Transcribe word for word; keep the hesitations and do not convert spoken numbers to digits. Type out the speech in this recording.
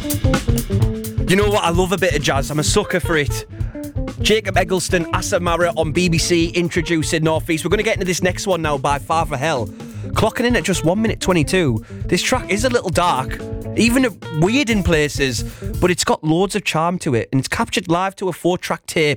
You know what? I love a bit of jazz. I'm a sucker for it. Jacob Eggleston, Asa Mara on B B C introducing North East. We're going to get into this next one now by Far For Hell. Clocking in at just one minute twenty-two. This track is a little dark, even weird in places, but it's got loads of charm to it, and it's captured live to a four-track tape